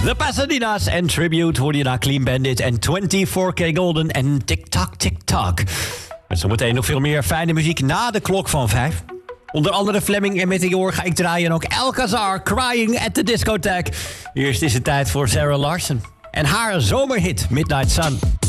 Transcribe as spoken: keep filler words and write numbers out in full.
The Pasadena's en Tribute hoorde je naar Clean Bandit en vierentwintig K Golden en TikTok TikTok. Met zometeen nog veel meer fijne muziek na de klok van vijf. Onder andere Fleming en Meteor ga ik draaien en ook Alcazar, Crying at the Discotheque. Eerst is het tijd voor Sarah Larson en haar zomerhit Midnight Sun.